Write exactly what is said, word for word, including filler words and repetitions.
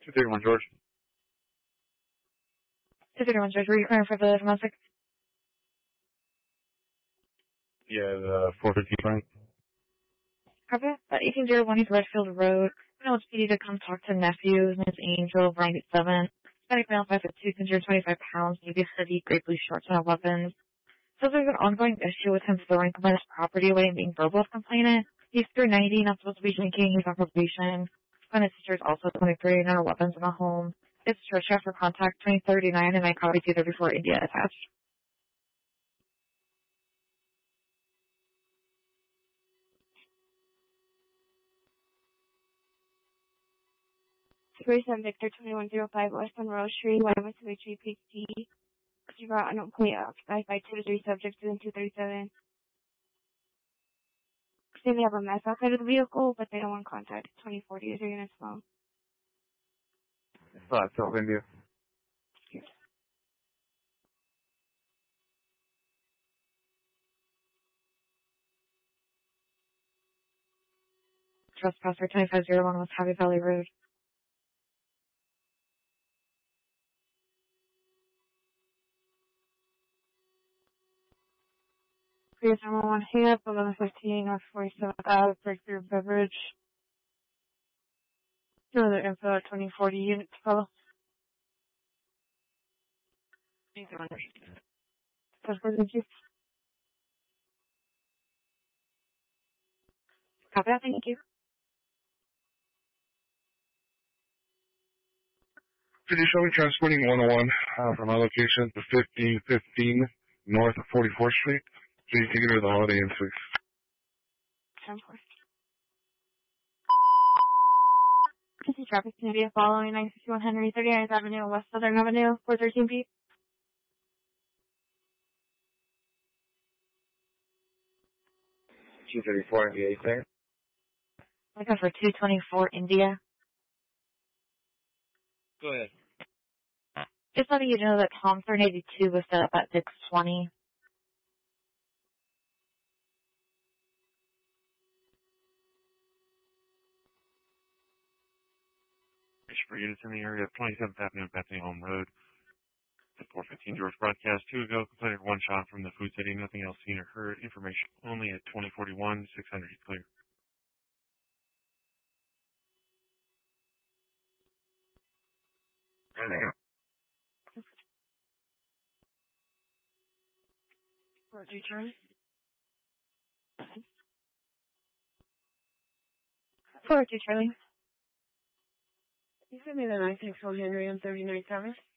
two thirty-one George. two thirty-one George, were you calling for the domestic? Yeah, the four fifteen Frank. Copy. At eighteen oh one East Redfield Road. I know it's P D to come talk to nephew. His name's Angel, ninety-seven. Hispanic male, five foot two, one hundred twenty-five pounds, maybe steady, gray blue shorts and weapons. So there's an ongoing issue with him throwing from his property away and being verbal with complainant. He's through ninety, not supposed to be drinking, he's on probation. And his sister is also twenty-three, no weapons in the home. It's church after contact twenty thirty-nine, and I copy two thirty-four India attached. thirty-seven Victor twenty-one oh five West Monroe Street, Wyoming H P C. You brought an plate occupied by two to three subjects in two thirty-seven. Say they have a mess outside of the vehicle, but they don't want contact. twenty forty is your unit's phone. Five South India. Yes. Trespasser twenty-five oh one West Happy Valley Road. Prius number one, hang up, eleven fifteen, North forty-seventh Avenue, Breakthrough Beverage. Further info at twenty forty units, fellow. Thank you. Thank you. Copy that, thank you. Could you show me transporting one oh one uh, from my location to fifteen fifteen North of forty-fourth Street? Please take it to the Holiday Inn Suites. ten four. This is traffic Canada following nine fifty-one Henry thirty-ninth Avenue, West Southern Avenue, four thirteen P. two thirty-four India, you think? Looking for two twenty-four India. Go ahead. Just letting you know that Tom three eighty-two was set up at six twenty. For units in the area of twenty-seventh Avenue and Bethany Home Road. At four fifteen George broadcast two ago, completed one shot from the Food City. Nothing else seen or heard. Information only at twenty forty-one, six hundred clear. four two Charlie. four two Charlie. You sent me the nine six one Henry on thirty-ninth Avenue?